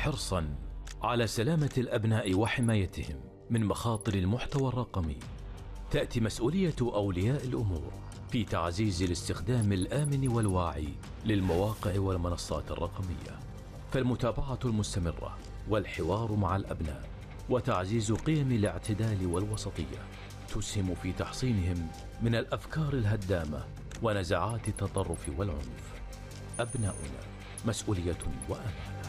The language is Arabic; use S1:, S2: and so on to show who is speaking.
S1: حرصا على سلامة الأبناء وحمايتهم من مخاطر المحتوى الرقمي، تأتي مسؤولية أولياء الأمور في تعزيز الاستخدام الآمن والواعي للمواقع والمنصات الرقمية. فالمتابعة المستمرة والحوار مع الأبناء وتعزيز قيم الاعتدال والوسطية تسهم في تحصينهم من الأفكار الهدامة ونزعات التطرف والعنف. أبناؤنا مسؤولية وأمانة.